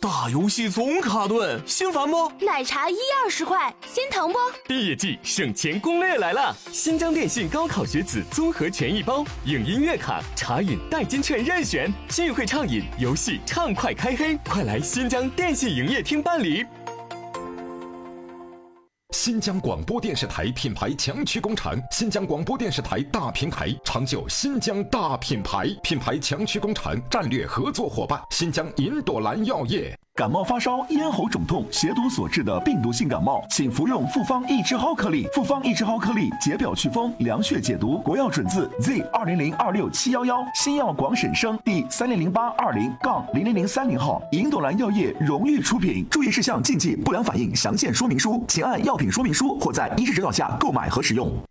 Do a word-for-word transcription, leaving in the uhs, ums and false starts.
打游戏总卡顿，心烦不？ 奶茶一二十块，心疼不？ 毕业季省钱攻略来了！新疆电信高考学子综合权益包，影音月卡、茶饮代金券任选，聚会畅饮，游戏畅快开黑，快来新疆电信营业厅办理。 新疆广播电视台品牌强区工厂，新疆广播电视台大平台，长久新疆大品牌，品牌强区工厂战略合作伙伴，新疆银朵兰药业。 感冒发烧、咽喉肿痛、血毒所致的病毒性感冒，请服用复方益智蒿颗粒。复方益智蒿颗粒解表祛风、凉血解毒，国药准字 Z 二零零二六七幺幺，新药广审生第三零零八二零杠零零零三零号，银朵兰药业荣誉出品。注意事项、禁忌、不良反应详见说明书，请按药品说明书或在医师指导下购买和使用。